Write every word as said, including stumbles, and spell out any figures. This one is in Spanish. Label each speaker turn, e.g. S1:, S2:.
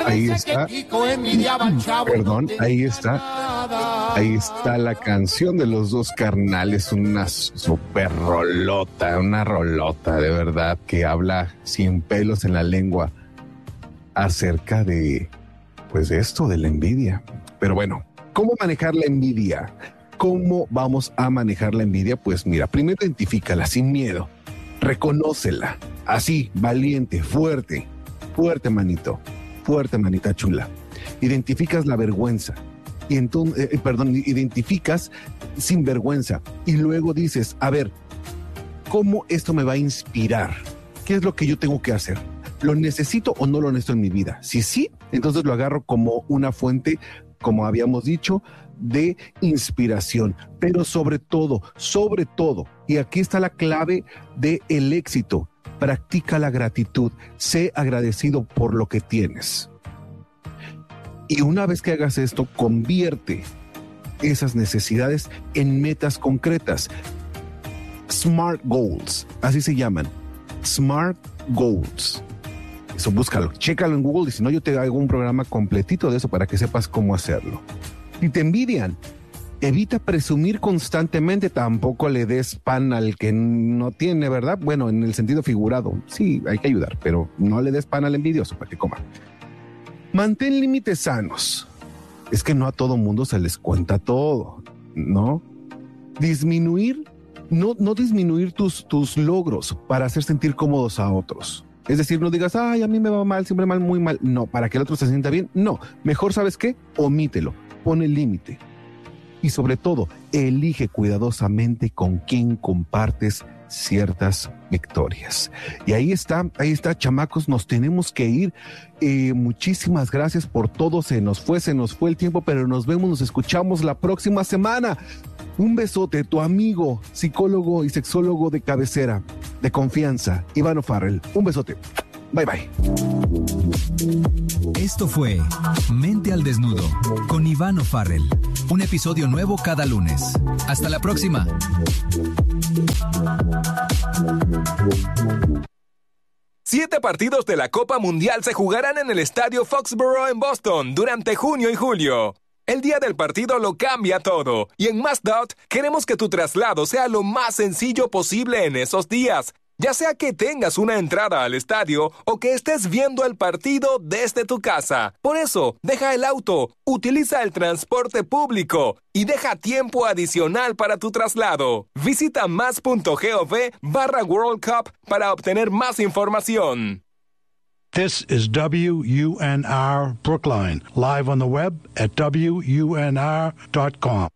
S1: ahí está, perdón, ahí está, ahí está la canción de los dos carnales, una super rolota, una rolota de verdad que habla sin pelos en la lengua acerca de, pues de esto, de la envidia. Pero bueno, ¿cómo manejar la envidia? ¿Cómo vamos a manejar la envidia? Pues mira, primero identifícala sin miedo, reconócela, así, valiente, fuerte, fuerte manito, fuerte manita chula. Identificas la vergüenza y entonces, eh, perdón, identificas sin vergüenza y luego dices, a ver, ¿cómo esto me va a inspirar? ¿Qué es lo que yo tengo que hacer? ¿Lo necesito o no lo necesito en mi vida? Si sí, entonces lo agarro como una fuente, como habíamos dicho, de inspiración, pero sobre todo, sobre todo, y aquí está la clave del éxito, practica la gratitud, sé agradecido por lo que tienes. Y una vez que hagas esto, convierte esas necesidades en metas concretas. Smart Goals, así se llaman, Smart Goals. Eso búscalo, chécalo en Google y si no yo te hago un programa completito de eso para que sepas cómo hacerlo. Si te envidian, evita presumir constantemente, tampoco le des pan al que no tiene, ¿verdad? Bueno, en el sentido figurado, sí, hay que ayudar, pero no le des pan al envidioso para que coma. Mantén límites sanos. Es que no a todo mundo se les cuenta todo, ¿no? Disminuir, no, no disminuir tus, tus logros para hacer sentir cómodos a otros. Es decir, no digas, ay, a mí me va mal, siempre mal, muy mal. No, para que el otro se sienta bien. No, mejor, ¿sabes qué? Omítelo, pone el límite. Y sobre todo, elige cuidadosamente con quién compartes ciertas victorias. Y ahí está, ahí está, chamacos, nos tenemos que ir. Eh, muchísimas gracias por todo. Se nos fue, se nos fue el tiempo, pero nos vemos, nos escuchamos la próxima semana. Un besote, tu amigo, psicólogo y sexólogo de cabecera, de confianza, Iván O'Farrell. Un besote. Bye, bye.
S2: Esto fue Mente al Desnudo con Iván O'Farrell. Un episodio nuevo cada lunes. Hasta la próxima.
S3: Siete partidos de la Copa Mundial se jugarán en el Estadio Foxborough en Boston durante junio y julio. El día del partido lo cambia todo, y en MassDOT queremos que tu traslado sea lo más sencillo posible en esos días, ya sea que tengas una entrada al estadio o que estés viendo el partido desde tu casa. Por eso, deja el auto, utiliza el transporte público y deja tiempo adicional para tu traslado. Visita mas.gov barra World Cup para obtener más información.
S4: This is W U N R Brookline, live on the web at W U N R dot com.